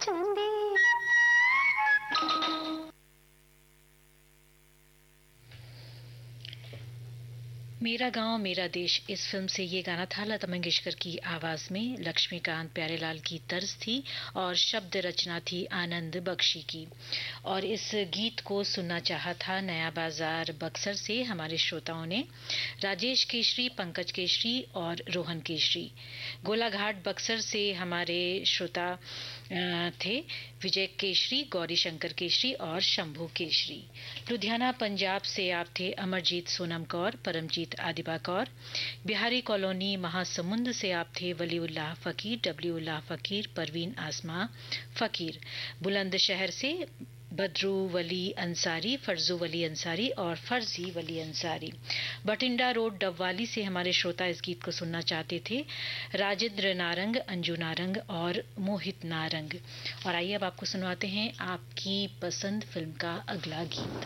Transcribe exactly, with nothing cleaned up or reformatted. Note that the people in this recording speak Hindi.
चांदी। मेरा गांव मेरा देश इस फिल्म से ये गाना था लता मंगेशकर की आवाज में। लक्ष्मीकांत प्यारेलाल की तर्ज थी और शब्द रचना थी आनंद बख्शी की। और इस गीत को सुनना चाहा था नया बाजार बक्सर से हमारे श्रोताओं ने, राजेश केशरी, पंकज केशरी और रोहन केशरी। गोलाघाट बक्सर से हमारे श्रोता थे विजय केशरी, गौरी शंकर केशरी और शंभू केशरी। लुधियाना पंजाब से आप थे अमरजीत सोनम कौर, परमजीत आदिबा कौर। बिहारी कॉलोनी महासमुंद से आप थे वलीउल्लाह फकीर, डब्ल्यूउल्लाह फकीर, परवीन आसमा फकीर। बुलंदशहर से बदरू वली अंसारी, फर्जू वली अंसारी और फर्जी वली अंसारी। बठिंडा रोड डबवाली से हमारे श्रोता इस गीत को सुनना चाहते थे राजेंद्र नारंग, अंजू नारंग और मोहित नारंग। और आइए अब आपको सुनवाते हैं आपकी पसंद फिल्म का अगला गीत।